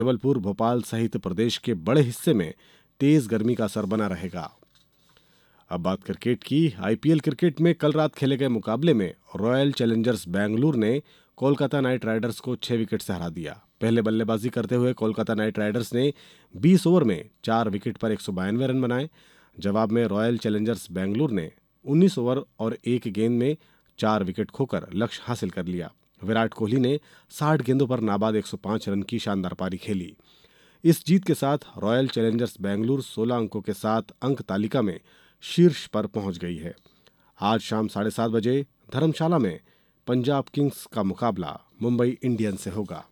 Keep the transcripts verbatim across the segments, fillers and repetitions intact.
जबलपुर, भोपाल सहित प्रदेश के बड़े हिस्से में तेज गर्मी का असर बना रहेगा। अब बात क्रिकेट की। आईपीएल क्रिकेट में कल रात खेले गए मुकाबले में रॉयल चैलेंजर्स बेंगलुरु ने कोलकाता नाइट राइडर्स को छह विकेट से हरा दिया। पहले बल्लेबाजी करते हुए कोलकाता नाइट राइडर्स ने बीस ओवर में चार विकेट पर एक सौ बानवे रन बनाए। जवाब में रॉयल चैलेंजर्स बेंगलुरु ने उन्नीस ओवर और एक गेंद में चार विकेट खोकर लक्ष्य हासिल कर लिया। विराट कोहली ने साठ गेंदों पर नाबाद एक सौ पाँच रन की शानदार पारी खेली। इस जीत के साथ रॉयल चैलेंजर्स बेंगलुरु सोलह अंकों के साथ अंक तालिका में शीर्ष पर पहुंच गई है। आज शाम साढ़े सात बजे धर्मशाला में पंजाब किंग्स का मुकाबला मुंबई इंडियंस से होगा।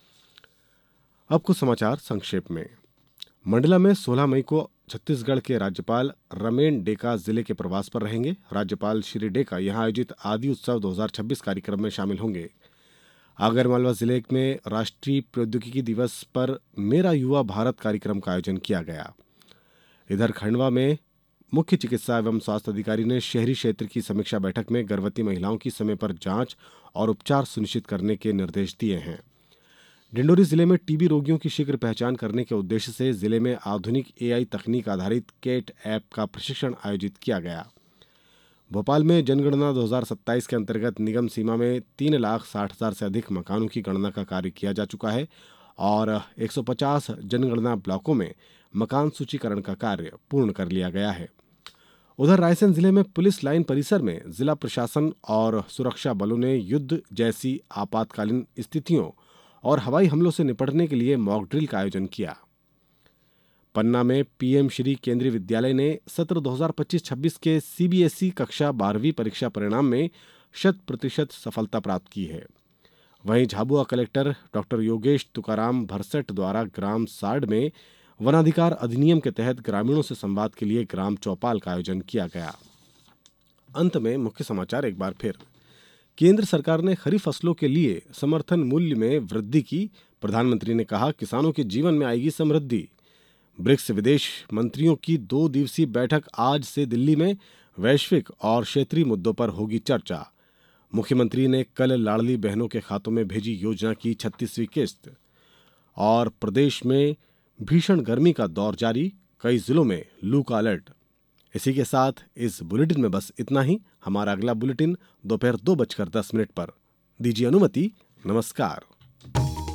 अब कुछ समाचार संक्षेप में। मंडला में सोलह मई को छत्तीसगढ़ के राज्यपाल रमेन डेका जिले के प्रवास पर रहेंगे। राज्यपाल श्री डेका यहां आयोजित आदि उत्सव दो हज़ार छब्बीस कार्यक्रम में शामिल होंगे। आगरमालवा जिले में राष्ट्रीय प्रौद्योगिकी दिवस पर मेरा युवा भारत कार्यक्रम का आयोजन किया गया। इधर खंडवा में मुख्य चिकित्सा एवं स्वास्थ्य अधिकारी ने शहरी क्षेत्र की समीक्षा बैठक में गर्भवती महिलाओं की समय पर जांच और उपचार सुनिश्चित करने के निर्देश दिए हैं। डिंडोरी जिले में टीबी रोगियों की शीघ्र पहचान करने के उद्देश्य से जिले में आधुनिक एआई तकनीक आधारित केट ऐप का प्रशिक्षण आयोजित किया गया। भोपाल में जनगणना दो हज़ार सत्ताईस के अंतर्गत निगम सीमा में तीन लाख साठ हजार से अधिक मकानों की गणना का कार्य किया जा चुका है और एक सौ पचास जनगणना ब्लॉकों में मकान सूचीकरण का कार्य पूर्ण कर लिया गया है। उधर रायसेन जिले में पुलिस लाइन परिसर में जिला प्रशासन और सुरक्षा बलों ने युद्ध जैसी आपातकालीन स्थितियों और हवाई हमलों से निपटने के लिए मॉक ड्रिल का आयोजन किया। पन्ना में पीएम श्री केंद्रीय विद्यालय ने सत्र दो हज़ार पच्चीस छब्बीस के सीबीएसई कक्षा बारहवीं परीक्षा परिणाम में शत प्रतिशत सफलता प्राप्त की है। वहीं झाबुआ कलेक्टर डॉक्टर योगेश तुकाराम भरसट द्वारा ग्राम साड में वनाधिकार अधिनियम के तहत ग्रामीणों से संवाद के लिए ग्राम चौपाल का आयोजन किया गया। अंत में मुख्य समाचार एक बार फिर। केंद्र सरकार ने खरीफ फसलों के लिए समर्थन मूल्य में वृद्धि की। प्रधानमंत्री ने कहा, किसानों के जीवन में आएगी समृद्धि। ब्रिक्स विदेश मंत्रियों की दो दिवसीय बैठक आज से दिल्ली में वैश्विक और क्षेत्रीय मुद्दों पर होगी चर्चा। मुख्यमंत्री ने कल लाडली बहनों के खातों में भेजी योजना की छत्तीसवीं किस्त। और प्रदेश में भीषण गर्मी का दौर जारी, कई जिलों में लू का अलर्ट। इसी के साथ इस बुलेटिन में बस इतना ही। हमारा अगला बुलेटिन दोपहर दो बजकर दस मिनट पर। दीजिए अनुमति। नमस्कार।